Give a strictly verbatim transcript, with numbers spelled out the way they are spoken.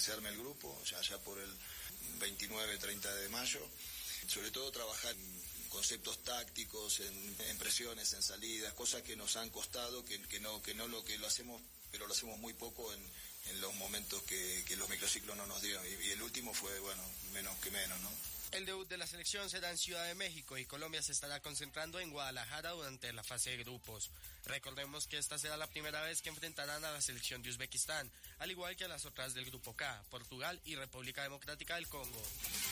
se arme el grupo, ya, ya por el veintinueve treinta de mayo. Sobre todo trabajar en conceptos tácticos, en, en presiones, en salidas, cosas que nos han costado, que, que no que no lo que lo hacemos, pero lo hacemos muy poco en, en los momentos que, que los microciclos no nos dieron. Y, y el último fue, bueno, menos que menos, ¿no? El debut de la selección será en Ciudad de México y Colombia se estará concentrando en Guadalajara durante la fase de grupos. Recordemos que esta será la primera vez que enfrentarán a la selección de Uzbekistán, al igual que a las otras del Grupo K, Portugal y República Democrática del Congo.